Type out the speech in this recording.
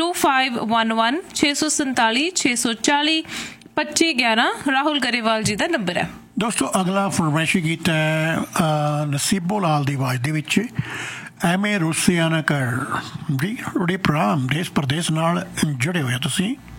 9511 647 640 2511 राहुल गरेवाल जी का नंबर है। दोस्तों अगला फरमाइशी गीत है नसीबो लाल की आवाज़ दे ਐਵੇਂ ਰੁੱਸਿਆ ਨਾ ਕਰ ਜੀ। ਤੁਹਾਡੇ ਭਰਾ ਦੇਸ਼ ਪ੍ਰਦੇਸ਼ ਨਾਲ ਜੁੜੇ ਹੋਏ ਤੁਸੀਂ।